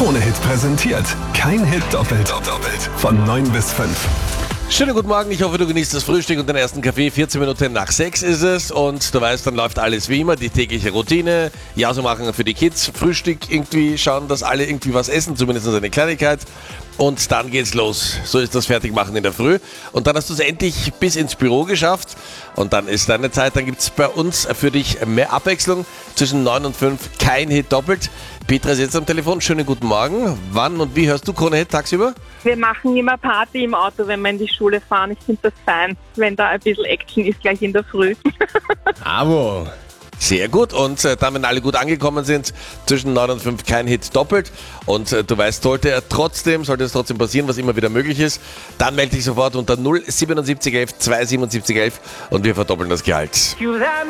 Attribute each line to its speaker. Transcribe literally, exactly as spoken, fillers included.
Speaker 1: Krone-Hit präsentiert. Kein Hit doppelt. doppelt. Von neun bis fünf.
Speaker 2: Schönen guten Morgen, ich hoffe, du genießt das Frühstück und den ersten Kaffee. vierzehn Minuten nach sechs ist es und du weißt, dann läuft alles wie immer, die tägliche Routine. Ja, so machen für die Kids. Frühstück irgendwie schauen, dass alle irgendwie was essen, zumindest eine Kleinigkeit. Und dann geht's los. So ist das Fertigmachen in der Früh. Und dann hast du es endlich bis ins Büro geschafft. Und dann ist deine Zeit. Dann gibt's bei uns für dich mehr Abwechslung. Zwischen neun und fünf kein Hit doppelt. Petra ist jetzt am Telefon. Schönen guten Morgen. Wann und wie hörst du Krone-Hit tagsüber?
Speaker 3: Wir machen immer Party im Auto, wenn wir in die Schule fahren. Ich finde das fein, wenn da ein bisschen Action ist gleich in der Früh.
Speaker 2: Bravo. Sehr gut. Und äh, dann, wenn alle gut angekommen sind, zwischen neun und fünf kein Hit doppelt. Und äh, du weißt, sollte er trotzdem, sollte es trotzdem passieren, was immer wieder möglich ist, dann melde dich sofort unter null siebenundsiebzig elf zwei siebenundsiebzig elf und wir verdoppeln das Gehalt.